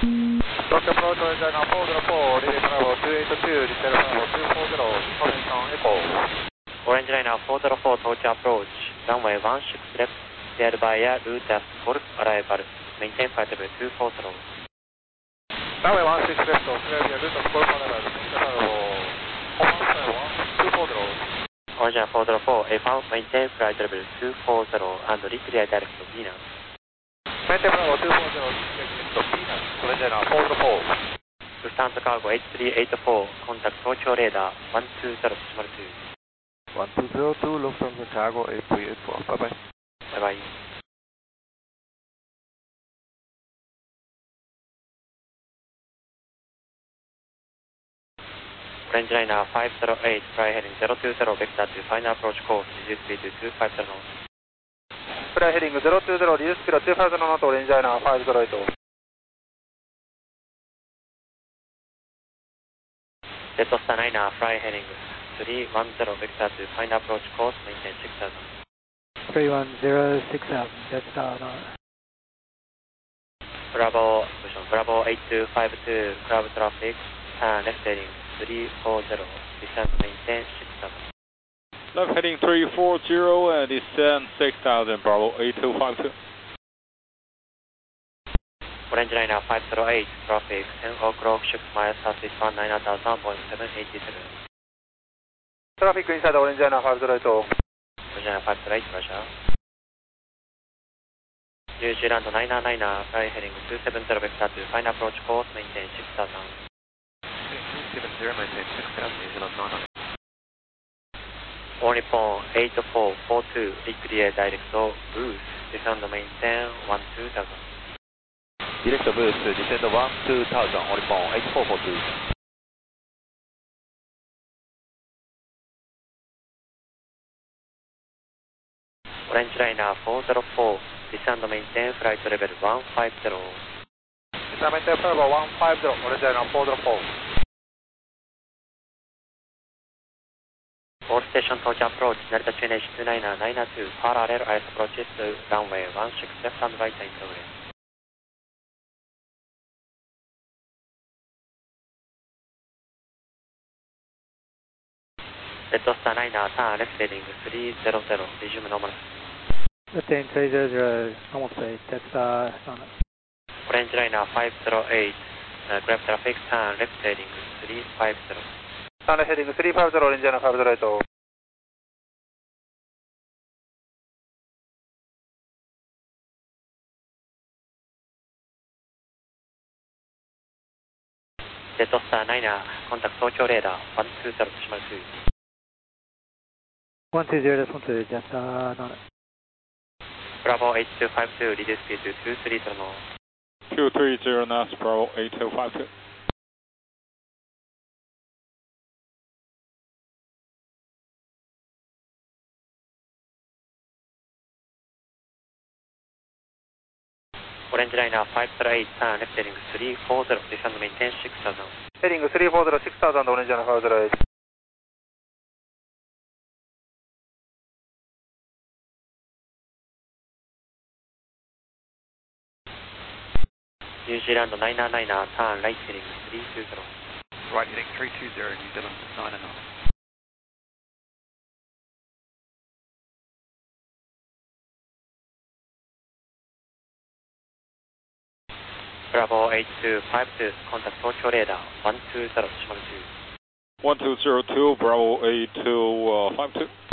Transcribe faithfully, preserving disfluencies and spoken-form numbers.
Rock approach orange line now four zero four, relay Bravo two eight two, detail Bravo two four zero, information echo. Orange line now four zero four, torch approach, runway one six left, cleared by air, route as Golf arrival, maintain flight level two four zero. Runway one six left, cleared by route as Golf arrival, maintain Bravo one two four zero. Orange line four zero four, A one, maintain flight level two four zero, and reclear direct to Venus. Maintain Bravo two four zero, direct to Venus, orange line now four zero four. Lufthansa cargo eight three eight four, contact Tokyo radar one two zero two. one two zero two, Lufthansa cargo eight three eight four, bye bye. Bye bye. Orange line now five zero eight, fly heading zero two zero, vector to final approach course, reduce speed to two five zero knots. Fly heading zero two zero, reduce speed to two five zero knots, orange line now five zero eight. Delta Star nine, fly heading three one zero, vector to final approach course, maintain six thousand. three one zero, six thousand, Delta Star nine. Bravo, position, Bravo eight two five two, cloud traffic, turn left heading three four zero, descend maintain six thousand. Left heading three four zero and descend six thousand, Bravo eight two five two. Orange line now five zero eight, traffic ten o'clock, six miles, southeast one nine thousand, point seven eight seven. Traffic inside orange line now five zero eight. Orange line five zero eight, Russia. New Zealand nine nine, fly heading two seven zero, vector to final approach course, maintain six thousand. two seven zero, maintain six thousand, New Zealand nine nine. All Nippon eight four four two, reclear direct boost, descend maintain one two thousand. Direct boost, descend one two thousand, All Nippon eight four four two. Orange line four zero four, descend maintain flight level one five zero. Descend maintain flight level one five zero, orange line four zero four. All station torch approach, Narita Train H two nine nine two, parallel ice approaches to runway one six left and right into wind. Delta Star nine, turn left heading three zero zero, resume normal. Left heading three zero zero, normal speed, Delta Star nine. Orange line five zero eight, uh, grab traffic, turn left heading three five zero. Turn left heading three five zero, orange line five zero eight. Delta Star nine, contact Tokyo radar one two zero two. one two zero, one two, Delta Star nine. Bravo eight two five two, reduce speed to two three zero knots. two three zero knots, Bravo eight two five two. Orange line five zero eight, turn left heading three four zero, descend maintain six thousand. Heading three four zero, six thousand, orange line five zero eight. New Zealand nine nine, turn right heading three two zero. Right heading three two zero, New Zealand nine nine. Bravo eight two five two, contact Tokyo radar one two zero two. one two zero two, Bravo eight two five two.